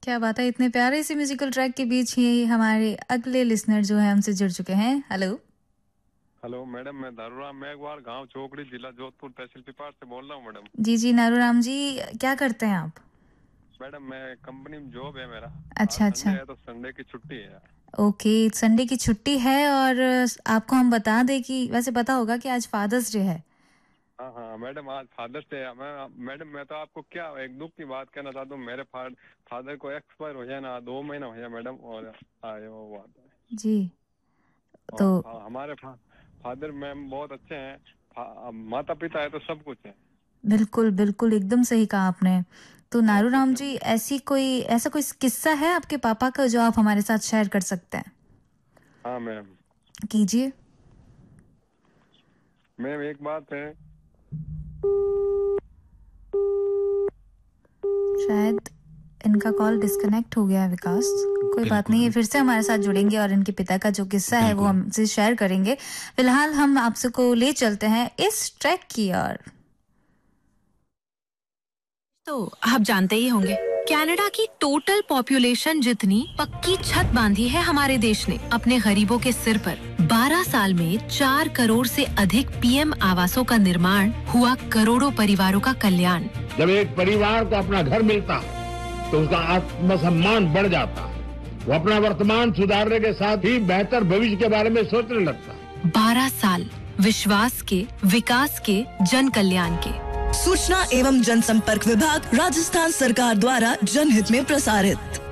क्या बात है, इतने प्यारे से म्यूजिकल ट्रैक के बीच ही हमारे अगले लिसनर जो है हमसे जुड़ चुके हैं। हेलो हेलो मैडम, मैं दारूराम मेघवाल, गांव चौकड़ी, जिला जोधपुर, तहसील पिपार से बोल रहा हूँ मैडम। जी जी नारूराम जी, क्या करते हैं आप? मैडम मैं कंपनी में जॉब है मेरा। आज अच्छा संडे अच्छा, है तो संडे की छुट्टी है। ओके, संडे की छुट्टी है और आपको हम बता दें कि वैसे पता होगा कि आज फादर्स डे है। हाँ हाँ मैडम, आज फादर्स डे है। मैडम मैं तो आपको क्या एक दुख की बात कहना चाहता हूँ। मेरे फादर को एक्सपायर हो गया ना, 2 महीना हो गया मैडम। और आए वो बात है। जी तो और हमारे फादर मैम बहुत अच्छे हैं। माता पिता है तो सब कुछ है। बिल्कुल बिल्कुल एकदम सही कहा आपने। तो बहुत नारूराम अच्छे। जी, ऐसा कोई किस्सा है आपके पापा का जो आप हमारे साथ शेयर कर सकते हैं? हाँ मैम। कीजिए। मैम एक बात है। शायद इनका कॉल डिस्कनेक्ट हो गया है विकास। कोई बात नहीं, ये फिर से हमारे साथ जुड़ेंगे और इनके पिता का जो किस्सा है वो हमसे शेयर करेंगे। फिलहाल हम आपसे को ले चलते हैं इस ट्रैक की ओर। तो आप जानते ही होंगे, कनाडा की टोटल पॉपुलेशन जितनी पक्की छत बांधी है हमारे देश ने अपने गरीबों के सिर पर। 12 साल में 4 करोड़ से अधिक पीएम आवासों का निर्माण हुआ, करोड़ों परिवारों का कल्याण। जब एक परिवार को अपना घर मिलता तो उसका आत्मसम्मान बढ़ जाता है। वो अपना वर्तमान सुधारने के साथ ही बेहतर भविष्य के बारे में सोचने लगता है। 12 साल विश्वास के, विकास के, जन कल्याण के। सूचना एवं जनसंपर्क विभाग, राजस्थान सरकार द्वारा जनहित में प्रसारित।